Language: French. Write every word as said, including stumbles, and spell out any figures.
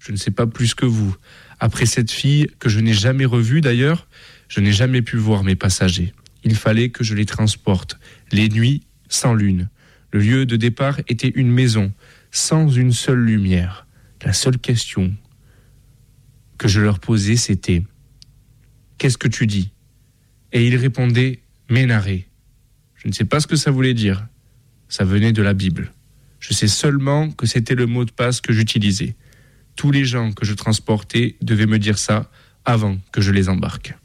je ne sais pas plus que vous. Après cette fille, que je n'ai jamais revue d'ailleurs, je n'ai jamais pu voir mes passagers. Il fallait que je les transporte, les nuits sans lune. Le lieu de départ était une maison, sans une seule lumière. La seule question que je leur posais, c'était « Qu'est-ce que tu dis ?» Et ils répondaient « Ménaré ». Je ne sais pas ce que ça voulait dire. Ça venait de la Bible. Je sais seulement que c'était le mot de passe que j'utilisais. Tous les gens que je transportais devaient me dire ça avant que je les embarque.